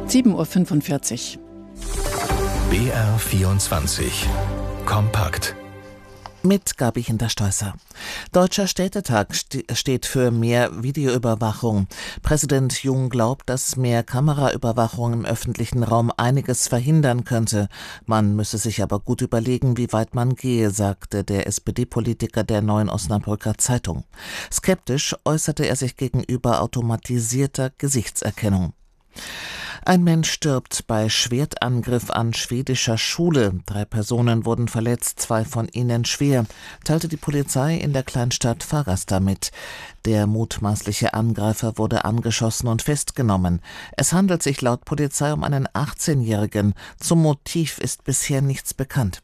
7:45 Uhr. BR24 Kompakt. Mit Gabi Hinterstoisser. Deutscher Städtetag steht für mehr Videoüberwachung. Präsident Jung glaubt, dass mehr Kameraüberwachung im öffentlichen Raum einiges verhindern könnte. Man müsse sich aber gut überlegen, wie weit man gehe, sagte der SPD-Politiker der Neuen Osnabrücker Zeitung. Skeptisch äußerte er sich gegenüber automatisierter Gesichtserkennung. Ein Mensch stirbt bei Schwertangriff an schwedischer Schule. 3 Personen wurden verletzt, 2 von ihnen schwer, teilte die Polizei in der Kleinstadt Fagasta mit. Der mutmaßliche Angreifer wurde angeschossen und festgenommen. Es handelt sich laut Polizei um einen 18-Jährigen. Zum Motiv ist bisher nichts bekannt.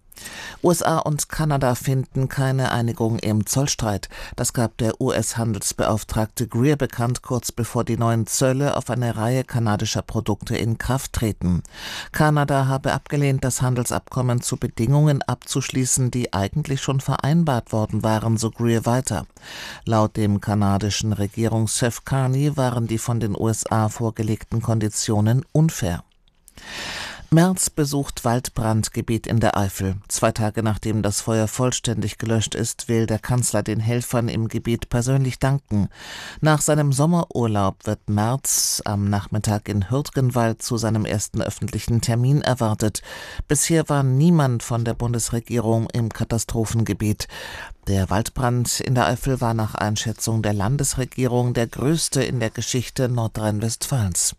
USA und Kanada finden keine Einigung im Zollstreit. Das gab der US-Handelsbeauftragte Greer bekannt, kurz bevor die neuen Zölle auf eine Reihe kanadischer Produkte in Kraft treten. Kanada habe abgelehnt, das Handelsabkommen zu Bedingungen abzuschließen, die eigentlich schon vereinbart worden waren, so Greer weiter. Laut dem kanadischen Regierungschef Carney waren die von den USA vorgelegten Konditionen unfair. Merz besucht Waldbrandgebiet in der Eifel. 2 Tage nachdem das Feuer vollständig gelöscht ist, will der Kanzler den Helfern im Gebiet persönlich danken. Nach seinem Sommerurlaub wird Merz am Nachmittag in Hürtgenwald zu seinem ersten öffentlichen Termin erwartet. Bisher war niemand von der Bundesregierung im Katastrophengebiet. Der Waldbrand in der Eifel war nach Einschätzung der Landesregierung der größte in der Geschichte Nordrhein-Westfalens.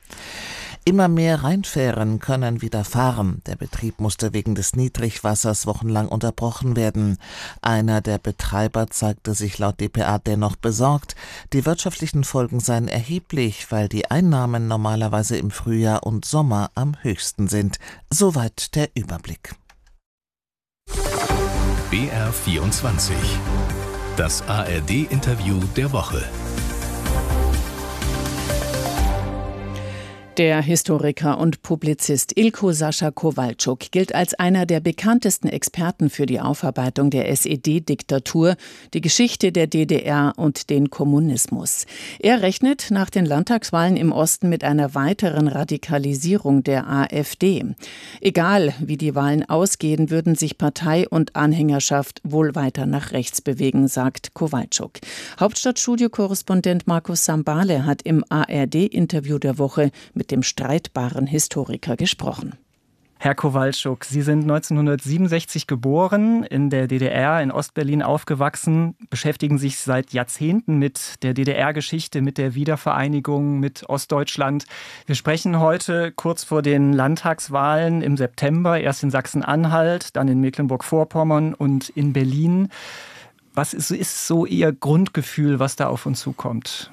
Immer mehr Rheinfähren können wieder fahren. Der Betrieb musste wegen des Niedrigwassers wochenlang unterbrochen werden. Einer der Betreiber zeigte sich laut dpa dennoch besorgt. Die wirtschaftlichen Folgen seien erheblich, weil die Einnahmen normalerweise im Frühjahr und Sommer am höchsten sind. Soweit der Überblick. BR24 Das ARD-Interview der Woche. Der Historiker und Publizist Ilko Sascha Kowalczuk gilt als einer der bekanntesten Experten für die Aufarbeitung der SED-Diktatur, die Geschichte der DDR und den Kommunismus. Er rechnet nach den Landtagswahlen im Osten mit einer weiteren Radikalisierung der AfD. Egal, wie die Wahlen ausgehen, würden sich Partei und Anhängerschaft wohl weiter nach rechts bewegen, sagt Kowalczuk. Hauptstadtstudio-Korrespondent Markus Sambale hat im ARD-Interview der Woche mit dem streitbaren Historiker gesprochen. Herr Kowalczuk, Sie sind 1967 geboren, in der DDR, in Ostberlin aufgewachsen, beschäftigen sich seit Jahrzehnten mit der DDR-Geschichte, mit der Wiedervereinigung, mit Ostdeutschland. Wir sprechen heute kurz vor den Landtagswahlen im September, erst in Sachsen-Anhalt, dann in Mecklenburg-Vorpommern und in Berlin. Was ist so Ihr Grundgefühl, was da auf uns zukommt?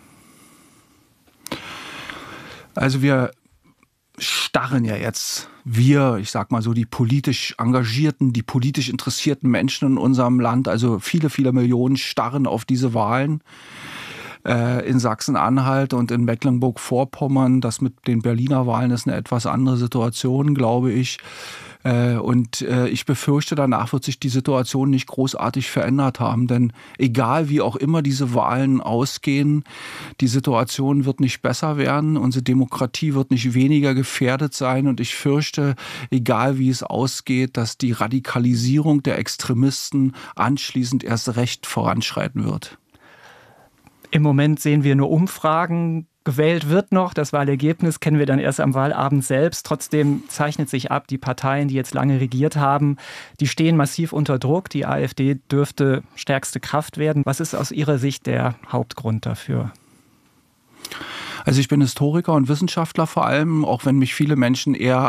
Also wir starren ja jetzt, ich sag mal so, die politisch engagierten, die politisch interessierten Menschen in unserem Land, also viele, viele Millionen starren auf diese Wahlen in Sachsen-Anhalt und in Mecklenburg-Vorpommern. Das mit den Berliner Wahlen ist eine etwas andere Situation, glaube ich. Und ich befürchte, danach wird sich die Situation nicht großartig verändert haben. Denn egal wie auch immer diese Wahlen ausgehen, die Situation wird nicht besser werden. Unsere Demokratie wird nicht weniger gefährdet sein. Und ich fürchte, egal wie es ausgeht, dass die Radikalisierung der Extremisten anschließend erst recht voranschreiten wird. Im Moment sehen wir nur Umfragen. Gewählt wird noch, das Wahlergebnis kennen wir dann erst am Wahlabend selbst. Trotzdem zeichnet sich ab, die Parteien, die jetzt lange regiert haben, die stehen massiv unter Druck. Die AfD dürfte stärkste Kraft werden. Was ist aus Ihrer Sicht der Hauptgrund dafür? Also ich bin Historiker und Wissenschaftler vor allem, auch wenn mich viele Menschen eher